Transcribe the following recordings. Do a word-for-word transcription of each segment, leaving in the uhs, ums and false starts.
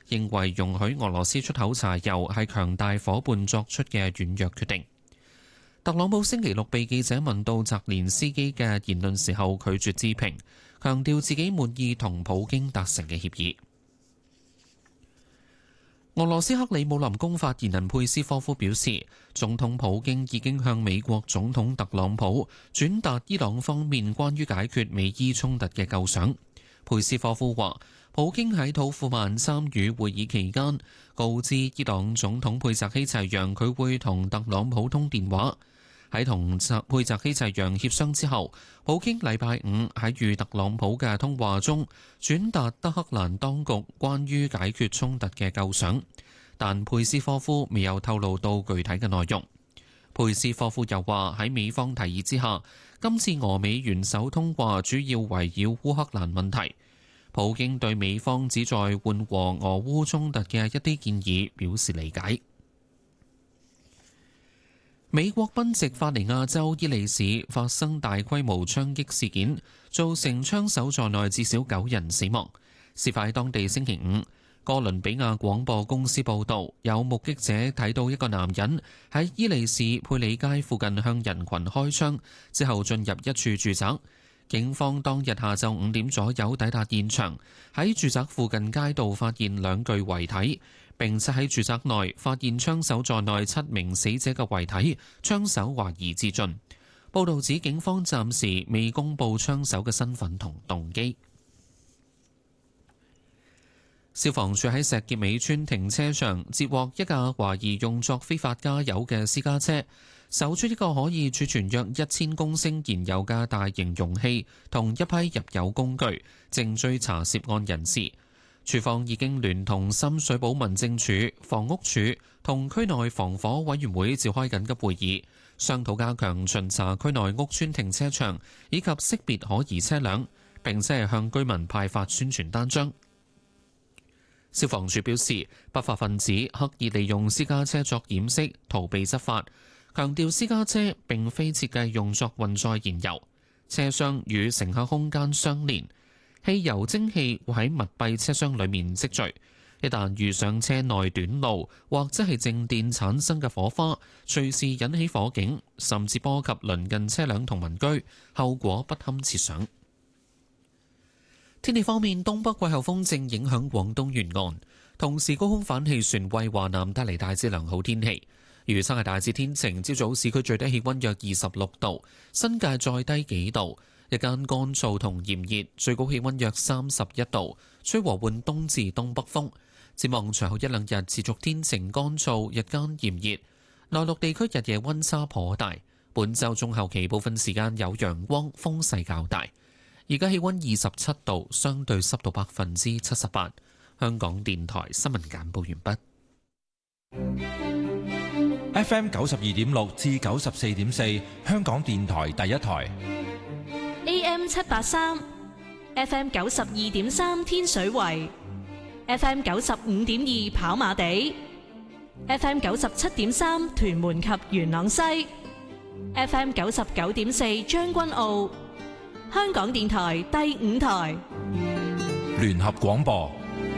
認為容許俄羅斯出口柴油係強大夥伴作出嘅軟弱決定。特朗普星期六被記者問到澤連斯基嘅言論時候，拒絕置評，強調自己滿意同普京達成嘅協議。俄羅斯克里姆林宮發言人佩斯科夫表示，總統普京已經向美國總統特朗普轉達伊朗方面關於解決美伊衝突嘅構想。佩斯科夫話，普京喺土庫曼參與會議期間，告知伊朗總統佩澤希齊揚佢會同特朗普通電話。喺同佩澤希齊揚協商之後，普京禮拜五喺與特朗普嘅通話中轉達德黑蘭當局關於解決衝突嘅構想，但佩斯科夫未有透露到具體嘅內容。佩斯科夫又話，喺美方提議之下，今次俄美元首通話主要圍繞烏克蘭問題。普京對美方旨在緩和俄烏衝突嘅一啲建議表示理解。美國賓夕法尼亞州伊利市發生大規模槍擊事件，造成槍手在內至少九人死亡。事發喺當地星期五。哥倫比亞廣播公司報導，有目擊者睇到一個男人喺伊利市佩里街附近向人群開槍，之後進入一處住宅。警方當日下晝五點左右抵達現場，喺住宅附近街道發現兩具遺體，並且喺住宅內發現槍手在內七名死者嘅遺體，槍手懷疑自盡。報導指警方暫時未公布槍手嘅身份同動機。消防處喺石硤尾村停車場截獲一架懷疑用作非法加油嘅私家車，搜出一個可以儲存約一千公升燃油嘅大型容器同一批入油工具，正追查涉案人士。處方已經聯同深水埗民政處、房屋署同區內防火委員會召開緊急會議，商討加強巡查區內屋邨停車場以及識別可疑車輛，並且係向居民派發宣傳單張。消防處表示，不法分子刻意利用私家車作掩飾，逃避執法，強調私家車並非設計用作運載燃油，車廂與乘客空間相連，汽油蒸氣會喺密閉車廂裡面積聚，一旦遇上車內短路或者係靜電產生嘅火花，隨時引起火警，甚至波及鄰近車輛同民居，後果不堪設想。天氣方面，東北季候風正影響廣東沿岸，同時高空反氣旋為華南帶嚟大致良好天氣。預測係大致天晴，朝早市區最低氣溫約二十六度，新界再低幾度。日間乾燥同炎熱，最高氣溫約三十一度，吹和緩東至東北風。展望隨後一兩日持續天晴乾燥，日間炎熱。內陸地區日夜溫差頗大。本週中後期部分時間有陽光，風勢較大。而家氣溫二十七度，相對濕度百分之七十八。香港電台新聞簡報完畢。F M 九十二點六至九十四點四，香港電台第一台。 A M 七八三，F M 九十二點三天水圍，F M 九十五點二跑馬地，F M 九十七點三屯門及元朗西，F M 九十九點四將軍澳。香港電台第五台聯合廣播。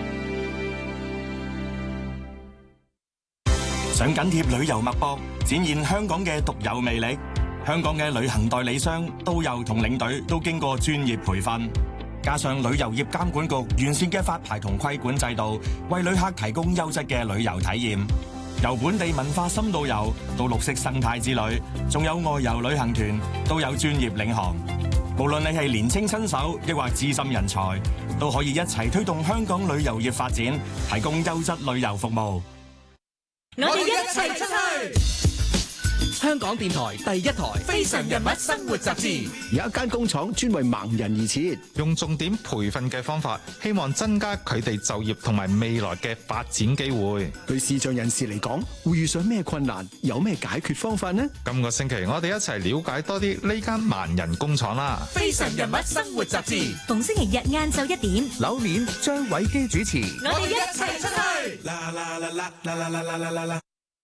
想緊貼旅遊脈搏，展現香港嘅獨有魅力。香港嘅旅行代理商、導遊同領隊都經過專業培訓，加上旅遊業監管局完善嘅發牌同規管制度，為旅客提供優質嘅旅遊體驗。由本地文化深度遊到綠色生態之旅，仲有外遊旅行團，都有專業領航。無論你係年青新手，抑或資深人才，都可以一齊推動香港旅遊業發展，提供優質旅遊服務。 我哋一齊出去！香港電台第一台《非常人物生活雜誌》 有一間工廠專為盲人而設， 用重點培訓嘅方法，希望增加佢哋就業同埋未來嘅發展機會。 對視障人士嚟講，會遇上咩困難？有咩解決方法呢？ 今個星期我哋一齊了解多啲呢間盲人工廠啦！ 《非常人物生活雜誌》 逢星期日晏晝一點， 柳年張偉基主持。 我哋一齊出去！啦啦啦啦啦啦啦啦啦啦！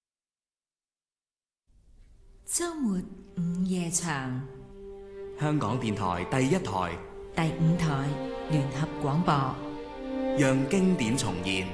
周末午夜場， 香港電台第一台、 第五台聯合廣播， 讓經典重現。